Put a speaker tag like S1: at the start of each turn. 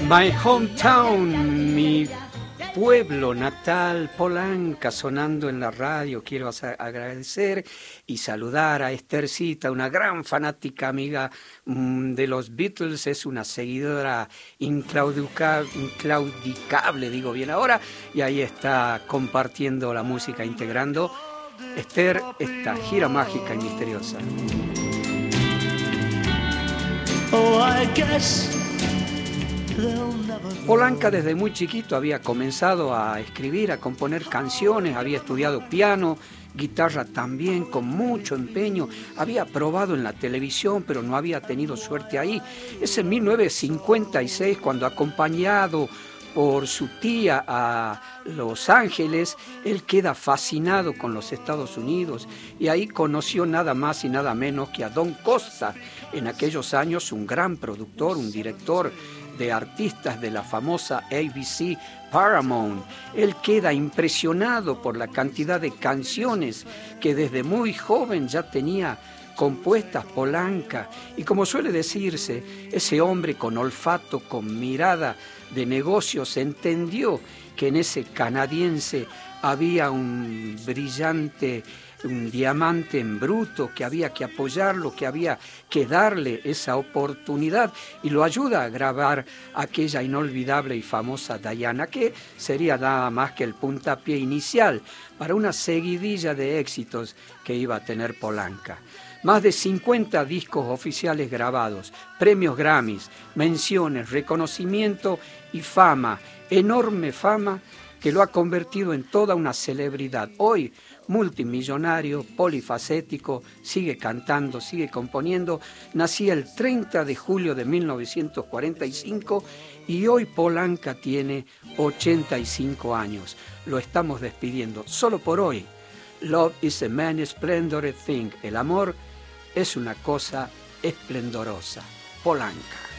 S1: My hometown, mi pueblo natal, Polanca, sonando en la radio. Quiero agradecer y saludar a Esthercita, una gran fanática amiga de los Beatles, es una seguidora inclaudicable, digo bien ahora, y ahí está compartiendo la música, integrando, Esther, esta gira mágica y misteriosa.
S2: Oh, I guess
S1: Polanca desde muy chiquito había comenzado a escribir, a componer canciones, había estudiado piano, guitarra también, con mucho empeño, había probado en la televisión, pero no había tenido suerte ahí. Es en 1956 cuando, acompañado por su tía a Los Ángeles, él queda fascinado con los Estados Unidos y ahí conoció nada más y nada menos que a Don Costa, en aquellos años un gran productor, un director de artistas de la famosa ABC Paramount. Él queda impresionado por la cantidad de canciones que desde muy joven ya tenía compuestas Polanca, y como suele decirse, ese hombre con olfato, con mirada de negocios, entendió que en ese canadiense había un diamante en bruto, que había que apoyarlo, que había que darle esa oportunidad, y lo ayuda a grabar aquella inolvidable y famosa Diana, que sería nada más que el puntapié inicial para una seguidilla de éxitos que iba a tener Polanca. Más de 50 discos oficiales grabados, premios Grammys, menciones, reconocimiento y fama, enorme fama que lo ha convertido en toda una celebridad. Hoy, multimillonario, polifacético, sigue cantando, sigue componiendo. Nacía el 30 de julio de 1945 y hoy Polanca tiene 85 años. Lo estamos despidiendo solo por hoy. Love is a many splendid thing. El amor es una cosa esplendorosa. Polanca.